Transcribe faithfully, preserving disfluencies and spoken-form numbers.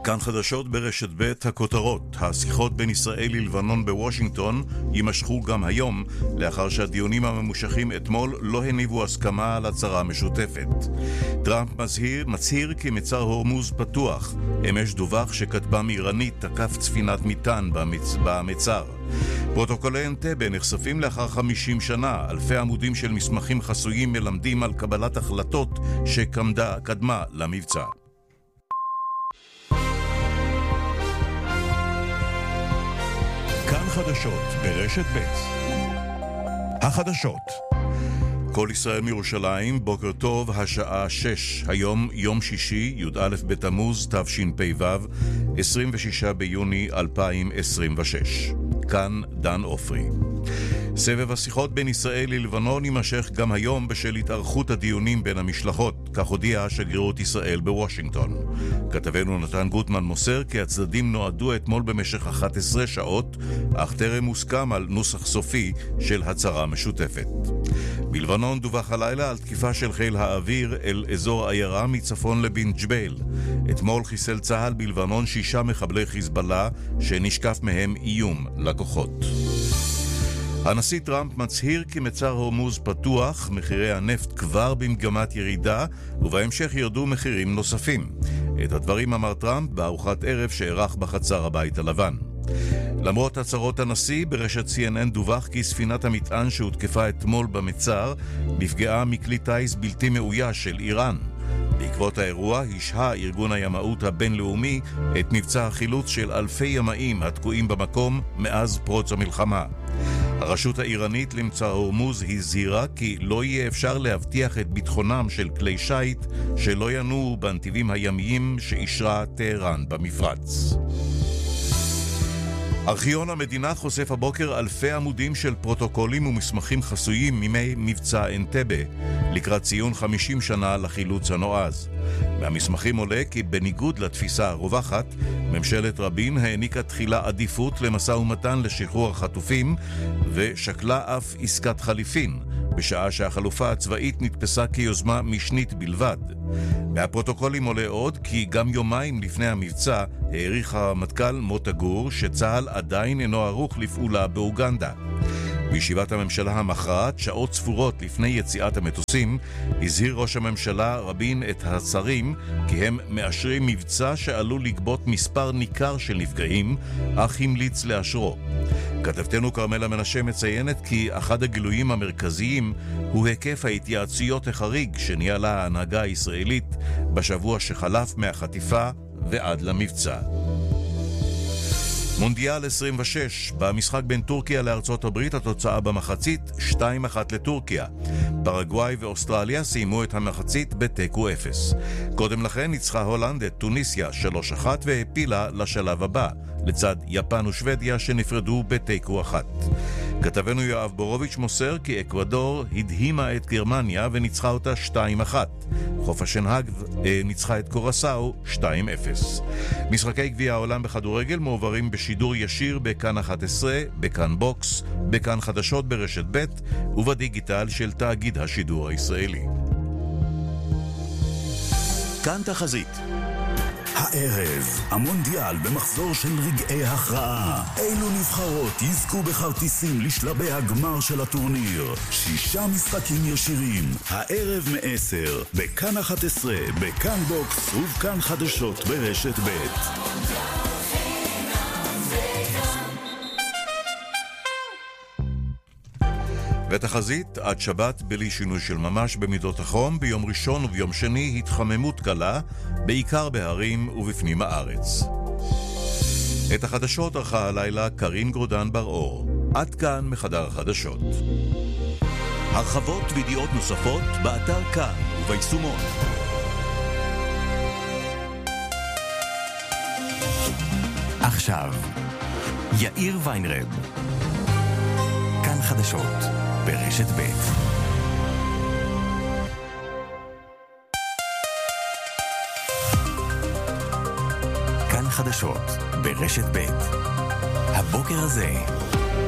כאן חדשות ברשת ב' הכותרות. השיחות בין ישראל ללבנון בוושינגטון יימשכו גם היום, לאחר שהדיונים הממושכים אתמול לא הניבו הסכמה על הצהרה משותפת. טראמפ מצהיר, מצהיר כי מצר הורמוז פתוח. אמש דווח שכטב"ם איראנית תקף ספינת מטען במצ... במצר. פרוטוקולי אנטבה נחשפים לאחר חמישים שנה. אלפי עמודים של מסמכים חסויים מלמדים על קבלת החלטות שקדמה למבצע. כאן חדשות ברשת ב'. החדשות. כל ישראל מירושלים, בוקר טוב, השעה שש. היום יום שישי, י"א בתמוז תשפ"ו, עשרים ושישה ביוני אלפיים עשרים ושש. כאן דן אופרי. סבב השיחות בין ישראל ללבנון יימשך גם היום בשל התארכות הדיונים בין המשלחות, כך הודיעה שגרירות ישראל בוושינגטון. כתבנו נתן גוטמן מוסר כי הצדדים נועדו אתמול במשך אחת עשרה שעות, אך טרם הוסכם על נוסח סופי של הצהרה משותפת. בלבנון דווח הלילה על תקיפה של חיל האוויר אל אזור עיירה מצפון לבין ג'בייל. אתמול חיסל צה"ל בלבנון שישה מחבלי חיזבאללה שנשקף מהם איום לכוחות. הנשיא טראמפ מצהיר כי מצר הורמוז פתוח, מחירי הנפט כבר במגמת ירידה, ובהמשך ירדו מחירים נוספים. את הדברים אמר טראמפ בארוחת ערב שערך בחצר הבית הלבן. למרות הצהרות הנשיא, ברשת סי אן אן דווח כי ספינת המטען שהותקפה אתמול במצר נפגעה מכלי טיס בלתי מאויש של איראן. בעקבות האירוע השהה ארגון הימאות הבינלאומי את מבצע החילוץ של אלפי ימאים התקועים במקום מאז פרוץ המלחמה. הרשות האיראנית למצר הורמוז הזהירה כי לא יהיה אפשר להבטיח את ביטחונם של כלי שייט שלא ינועו בנתיבים הימיים שאישרה טהרן במפרץ. ארכיון המדינה חושף הבוקר אלפי עמודים של פרוטוקולים ומסמכים חסויים מימי מבצע אנטבה, לקראת ציון חמישים שנה לחילוץ הנועז. מהמסמכים עולה כי בניגוד לתפיסה הרווחת, ממשלת רבין העניקה תחילה עדיפות למשא ומתן לשחרור החטופים, ושקלה אף עסקת חליפין, בשעה שהחלופה הצבאית נתפסה כיוזמה משנית בלבד. מהפרוטוקולים עולה עוד כי גם יומיים לפני המבצע העריך הרמטכ"ל מוטה גור שצה"ל עדיין אינו ערוך לפעולה באוגנדה. בישיבת הממשלה המכרעת, שעות ספורות לפני יציאת המטוסים, הזהיר ראש הממשלה רבין את השרים כי הם מאשרים מבצע שעלול לגבות מספר ניכר של נפגעים, אך המליץ לאשרו. כתבתנו קרמלה מנשה מציינת כי אחד הגילויים המרכזיים הוא היקף ההתייעצויות החריג שניהלה ההנהגה הישראלית בשבוע שחלף מהחטיפה ועד למבצע. מונדיאל עשרים ושש, במשחק בין טורקיה לארצות הברית התוצאה במחצית שתיים אחת לטורקיה. פרגוואי ואוסטרליה סיימו את המחצית בתיקו אפס. קודם לכן ניצחה הולנד את טוניסיה שלוש אחת והפילה לשלב הבא, לצד יפן ושוודיה שנפרדו בתיקו אחת. כתבנו יואב בורוביץ' מוסר כי אקוודור הדהימה את גרמניה וניצחה אותה שתיים אחת. חוף השנהג ניצחה את קורסאו שתיים אפס. משחקי גביע העולם בכדורגל מועברים בשידור ישיר בכאן אחת עשרה, בכאן בוקס, בכאן חדשות ברשת ב' ובדיגיטל של תאגיד השידור הישראלי. כאן תחזית. הערב, המונדיאל במחזור של רגעי הכרעה. אילו נבחרות יזכו בכרטיסים לשלבי הגמר של הטורניר? שישה משחקים ישירים. הערב מעשר, בכאן אחת עשרה, בכאן בוקס ובכאן חדשות ברשת ב'. ותחזית עד שבת בלי שינוי של ממש במידות החום. ביום ראשון וביום שני התחממות קלה, בעיקר בהרים ובפנים הארץ. את החדשות ערכה הלילה קרין גרודן בר-אור. עד כאן מחדר החדשות. הרחבות וידיעות נוספות באתר כאן וביישומון. עכשיו יאיר ויינרב. כאן חדשות ברשת ב'. כאן חדשות ברשת ב'. הבוקר הזה